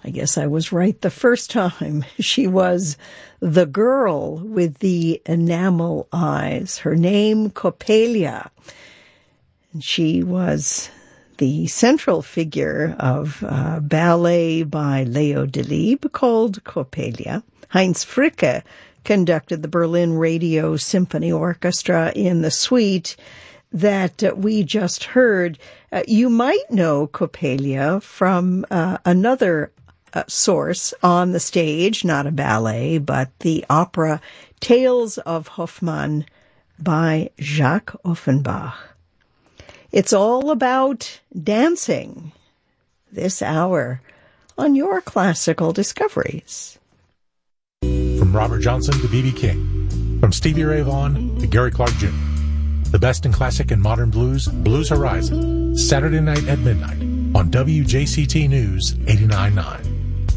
I guess I was right the first time. She was the girl with the enamel eyes. Her name, Coppelia. And she was the central figure of a ballet by Leo Delibes called Coppelia. Heinz Fricke conducted the Berlin Radio Symphony Orchestra in the suite that we just heard. You might know Coppelia from another source on the stage, not a ballet, but the opera Tales of Hoffmann by Jacques Offenbach. It's all about dancing this hour on your classical discoveries. From Robert Johnson to B.B. King, from Stevie Ray Vaughan to Gary Clark Jr., the best in classic and modern blues, Blues Horizon, Saturday night at midnight on WJCT News 89.9.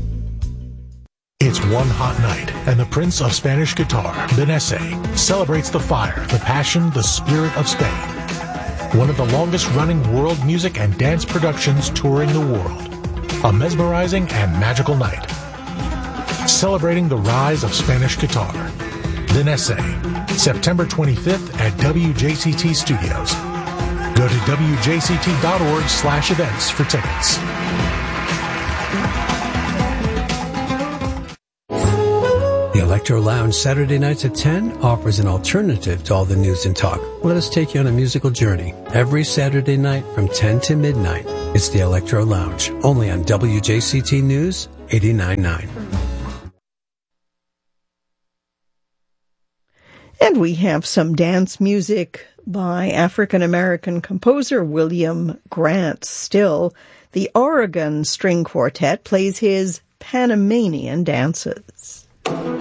It's one hot night, and the Prince of Spanish Guitar, Benesse, celebrates the fire, the passion, the spirit of Spain. One of the longest-running world music and dance productions touring the world. A mesmerizing and magical night. Celebrating the rise of Spanish guitar. Benesse, September 25th at WJCT Studios. Go to wjct.org/events for tickets. The Electro Lounge Saturday nights at 10 offers an alternative to all the news and talk. Let us take you on a musical journey. Every Saturday night from 10 to midnight, it's the Electro Lounge, only on WJCT News 89.9. And we have some dance music by African-American composer William Grant Still. The Oregon String Quartet plays his Panamanian dances.